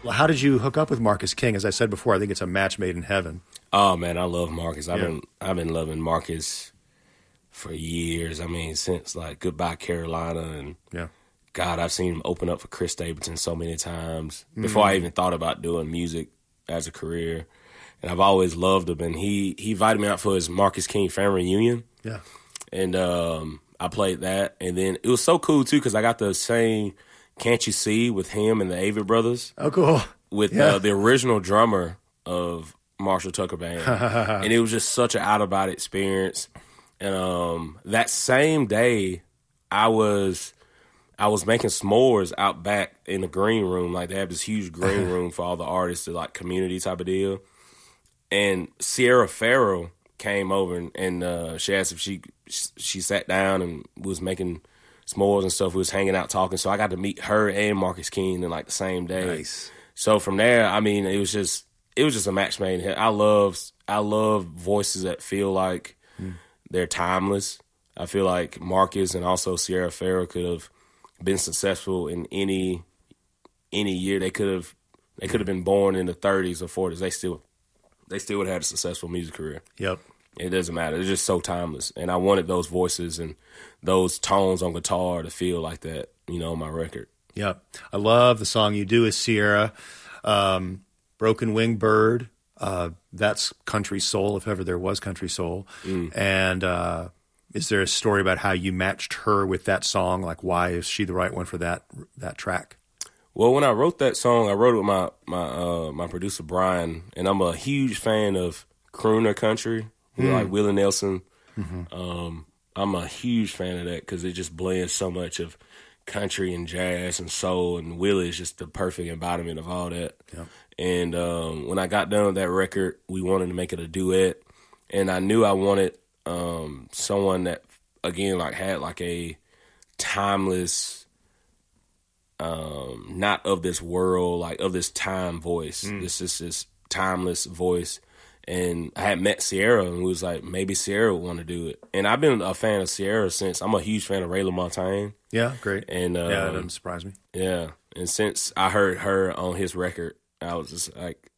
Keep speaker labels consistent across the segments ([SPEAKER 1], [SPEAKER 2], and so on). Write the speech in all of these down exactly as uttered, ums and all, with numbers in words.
[SPEAKER 1] How did you hook up with Marcus King? As I said before, I think it's a match made in heaven.
[SPEAKER 2] Oh man, I love Marcus. I've
[SPEAKER 1] Yeah.
[SPEAKER 2] been I've been loving Marcus for years. I mean, since like Goodbye Carolina, and
[SPEAKER 1] Yeah.
[SPEAKER 2] God, I've seen him open up for Chris Stapleton so many times before
[SPEAKER 1] Mm.
[SPEAKER 2] I even thought about doing music as a career. And I've always loved him. And he he invited me out for his Marcus King family reunion.
[SPEAKER 1] Yeah.
[SPEAKER 2] And um, I played that. And then it was so cool, too, because I got to sing Can't You See with him and the Avett Brothers.
[SPEAKER 1] Oh, cool.
[SPEAKER 2] With
[SPEAKER 1] Yeah.
[SPEAKER 2] uh, the original drummer of Marshall Tucker Band. And it was just such an out-of-body experience. And um, that same day, I was I was making s'mores out back in the green room. Like, they have this huge green room for all the artists, like community type of deal. And Sierra Farrell came over, and, and uh, she asked if she she sat down and was making s'mores and stuff. We was hanging out talking. So I got to meet her and Marcus King in like the same day.
[SPEAKER 1] Nice.
[SPEAKER 2] So from there, I mean, it was just it was just a match made in heaven. I love I love voices that feel like mm. they're timeless. I feel like Marcus and also Sierra Farrell could have been successful in any any year. They could have they could have been born in the thirties or forties. They still they still would have had a successful music career.
[SPEAKER 1] Yep.
[SPEAKER 2] It doesn't matter. They're just so timeless. And I wanted those voices and those tones on guitar to feel like that, you know, on my record.
[SPEAKER 1] Yep. I love the song you do with Sierra. Um, Broken Wing Bird. Uh, that's country soul, if ever there was country soul. Mm. And uh, is there a story about how you matched her with that song? Like, why is she the right one for that that track?
[SPEAKER 2] Well, when I wrote that song, I wrote it with my my uh, my producer Brian, and I'm a huge fan of crooner country, mm. like Willie Nelson. Mm-hmm. Um, I'm a huge fan of that because it just blends so much of country and jazz and soul, and Willie is just the perfect embodiment of all that. Yeah. And um, when I got done with that record, we wanted to make it a duet, and I knew I wanted um, someone that, again, like had like a timeless, um, not of this world, like of this time voice. Mm. This is this timeless voice. And I had met Sierra and was like, maybe Sierra would want to do it. And I've been a fan of Sierra since. I'm a huge fan of Ray LaMontagne.
[SPEAKER 1] Yeah, great.
[SPEAKER 2] And um,
[SPEAKER 1] yeah, that doesn't surprise me.
[SPEAKER 2] Yeah, and since I heard her on his record, I was just like,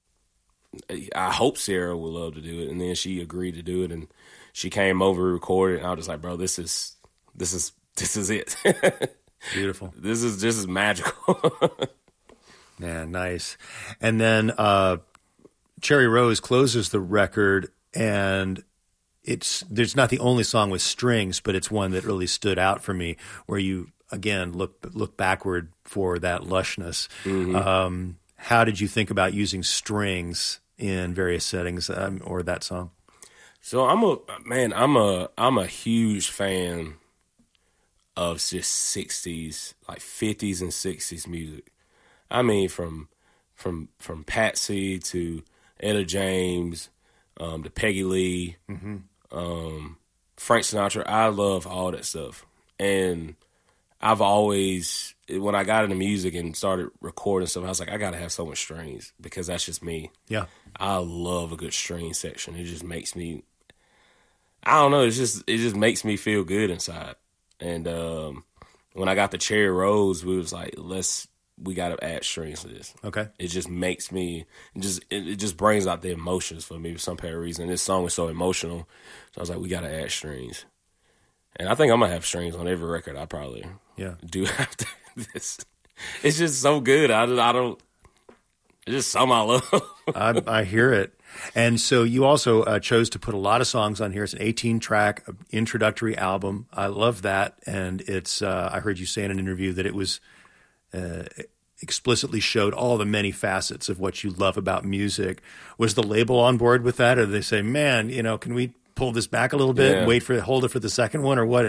[SPEAKER 2] I hope Sierra would love to do it. And then she agreed to do it, and she came over, recorded, and I was just like, bro, this is this is this is it.
[SPEAKER 1] Beautiful.
[SPEAKER 2] This is this is magical.
[SPEAKER 1] Yeah, nice. And then uh, Cherry Rose closes the record, and it's there's not the only song with strings, but it's one that really stood out for me, where you again look look backward for that lushness. Mm-hmm. Um, how did you think about using strings in various settings, um, or that song?
[SPEAKER 2] So I'm a man. I'm a I'm a huge fan of just sixties, like fifties and sixties music. I mean, from from from Patsy to Etta James, um, to Peggy Lee, mm-hmm. um, Frank Sinatra. I love all that stuff, and I've always, when I got into music and started recording stuff, I was like, I gotta have so much strings because that's just me.
[SPEAKER 1] Yeah,
[SPEAKER 2] I love a good string section. It just makes me, I don't know, it's just it just makes me feel good inside. And um, when I got the Cherry Rose, we was like, let's. We got to add strings to this.
[SPEAKER 1] Okay.
[SPEAKER 2] It just makes me, it just it, it just brings out the emotions for me for some kind of reason. This song is so emotional. So I was like, we got to add strings. And I think I'm going to have strings on every record I probably
[SPEAKER 1] yeah.
[SPEAKER 2] do after this. It's just so good. I, I don't, it's just something I love.
[SPEAKER 1] I, I hear it. And so you also uh, chose to put a lot of songs on here. It's an eighteen-track introductory album. I love that. And it's, uh, I heard you say in an interview that it was, Uh, explicitly showed all the many facets of what you love about music. Was the label on board with that, or did they say, man, you know, can we pull this back a little bit
[SPEAKER 2] yeah.
[SPEAKER 1] and wait for hold it for the second one, or what?